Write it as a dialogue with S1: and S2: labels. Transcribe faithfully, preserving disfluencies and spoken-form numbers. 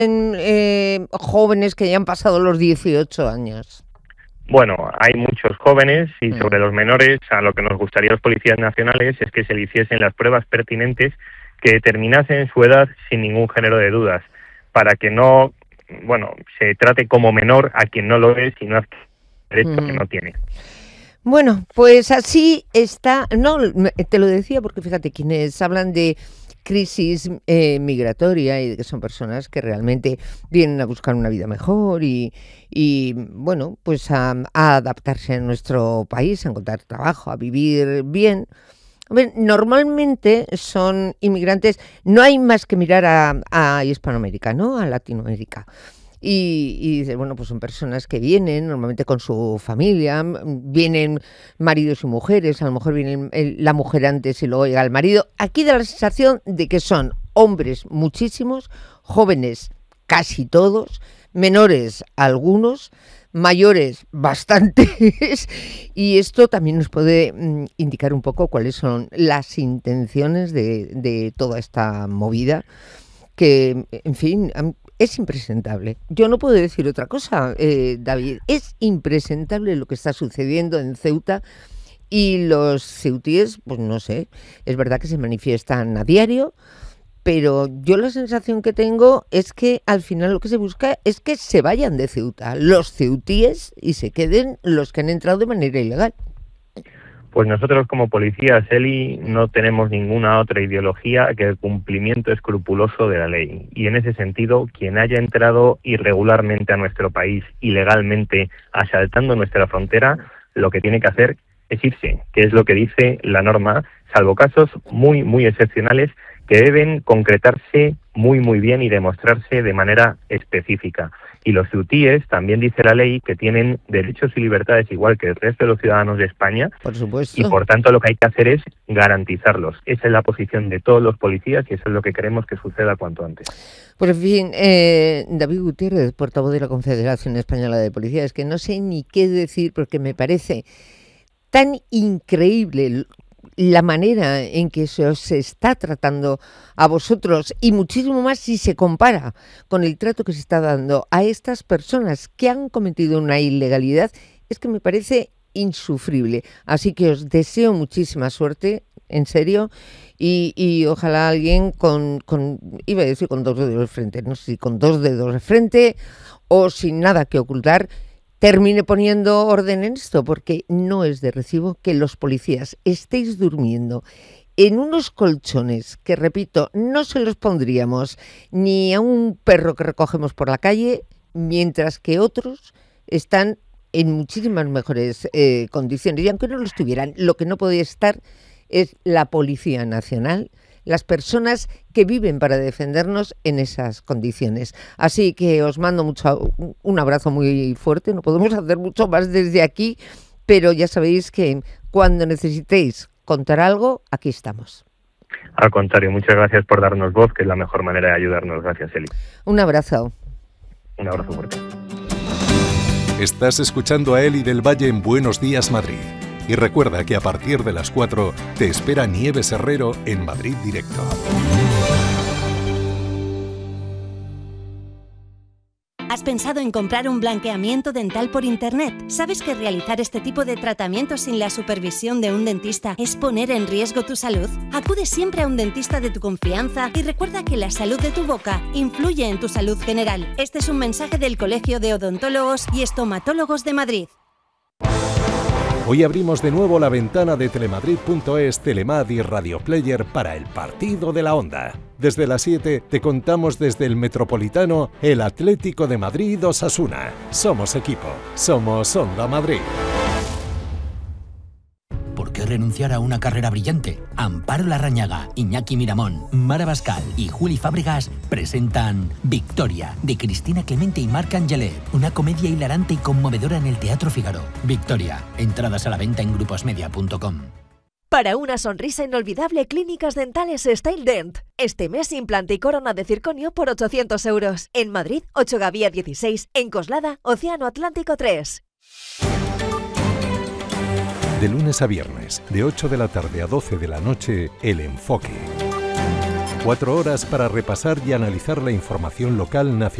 S1: eh, jóvenes que ya han pasado los dieciocho años?
S2: Bueno, hay muchos jóvenes y sobre los menores, a lo que nos gustaría a los policías nacionales es que se le hiciesen las pruebas pertinentes que determinasen su edad sin ningún género de dudas, para que no, bueno, se trate como menor a quien no lo es y no a derecho mm. que no tiene.
S1: Bueno, pues así está. No, te lo decía porque fíjate, quienes hablan de crisis eh, migratoria y de que son personas que realmente vienen a buscar una vida mejor y, y bueno, pues a, a adaptarse a nuestro país, a encontrar trabajo, a vivir bien. Hombre, normalmente son inmigrantes, no hay más que mirar a, a Hispanoamérica, ¿no? A Latinoamérica. Y, y dices, bueno, pues son personas que vienen normalmente con su familia, vienen maridos y mujeres, a lo mejor viene el, la mujer antes y luego llega el marido. Aquí da la sensación de que son hombres muchísimos, jóvenes casi todos, menores algunos, mayores bastantes, y esto también nos puede mm, indicar un poco cuáles son las intenciones de, de toda esta movida, que, en fin, es impresentable. Yo no puedo decir otra cosa, eh, David. Es impresentable lo que está sucediendo en Ceuta y los ceutíes, pues no sé, es verdad que se manifiestan a diario, pero yo la sensación que tengo es que al final lo que se busca es que se vayan de Ceuta los ceutíes y se queden los que han entrado de manera ilegal.
S2: Pues nosotros como policías, Eli, no tenemos ninguna otra ideología que el cumplimiento escrupuloso de la ley. Y en ese sentido, quien haya entrado irregularmente a nuestro país, ilegalmente, asaltando nuestra frontera, lo que tiene que hacer es irse, que es lo que dice la norma, salvo casos muy, muy excepcionales que deben concretarse muy, muy bien y demostrarse de manera específica. Y los ceutíes, también dice la ley, que tienen derechos y libertades igual que el resto de los ciudadanos de España.
S1: Por supuesto.
S2: Y por tanto lo que hay que hacer es garantizarlos. Esa es la posición de todos los policías y eso es lo que queremos que suceda cuanto antes.
S1: Pues en fin, eh, David Gutiérrez, portavoz de la Confederación Española de Policía, es que no sé ni qué decir porque me parece tan increíble la manera en que se os está tratando a vosotros y muchísimo más si se compara con el trato que se está dando a estas personas que han cometido una ilegalidad, es que me parece insufrible. Así que os deseo muchísima suerte, en serio, y, y ojalá alguien con, con, iba a decir con dos dedos de frente, no sé si con dos dedos de frente o sin nada que ocultar, termine poniendo orden en esto, porque no es de recibo que los policías estéis durmiendo en unos colchones que, repito, no se los pondríamos ni a un perro que recogemos por la calle, mientras que otros están en muchísimas mejores eh, condiciones. Y aunque no lo estuvieran, lo que no podía estar es la Policía Nacional, las personas que viven para defendernos en esas condiciones. Así que os mando mucho, un abrazo muy fuerte, no podemos hacer mucho más desde aquí, pero ya sabéis que cuando necesitéis contar algo, aquí estamos.
S2: Al contrario, muchas gracias por darnos voz, que es la mejor manera de ayudarnos. Gracias, Eli.
S1: Un abrazo.
S2: Un abrazo fuerte.
S3: Estás escuchando a Eli del Valle en Buenos Días, Madrid. Y recuerda que a partir de las cuatro te espera Nieves Herrero en Madrid Directo.
S4: ¿Has pensado en comprar un blanqueamiento dental por internet? ¿Sabes que realizar este tipo de tratamientos sin la supervisión de un dentista es poner en riesgo tu salud? Acude siempre a un dentista de tu confianza y recuerda que la salud de tu boca influye en tu salud general. Este es un mensaje del Colegio de Odontólogos y Estomatólogos de Madrid.
S3: Hoy abrimos de nuevo la ventana de telemadrid punto es, Telemad y Radio Player para el partido de la Onda. Desde las siete te contamos desde el Metropolitano el Atlético de Madrid Osasuna. Somos equipo, somos Onda Madrid.
S5: ¿Por qué renunciar a una carrera brillante? Amparo Larrañaga, Iñaki Miramón, Mara Bascal y Juli Fábregas presentan Victoria, de Cristina Clemente y Marc Angelet, una comedia hilarante y conmovedora en el Teatro Fígaro. Victoria, entradas a la venta en gruposmedia punto com.
S6: Para una sonrisa inolvidable, Clínicas Dentales Style Dent. Este mes, implante y corona de circonio por ochocientos euros. En Madrid, ocho Gavía dieciséis. En Coslada, Océano Atlántico tres.
S3: De lunes a viernes, de ocho de la tarde a doce de la noche, El Enfoque. Cuatro horas para repasar y analizar la información local, nacional